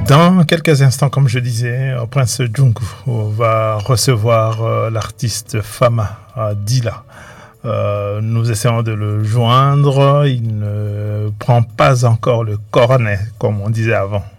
Dans quelques instants, comme je disais, Prince Jungu va recevoir l'artiste Fama Dila. Nous essayons de le joindre. Il ne prend pas encore le cornet, comme on disait avant.